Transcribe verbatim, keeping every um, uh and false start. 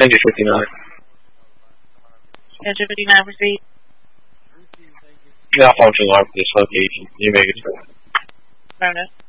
Engine fifty-nine. Engine fifty-nine, proceed. Malfunction alarm for this location. You make it. Affirmative.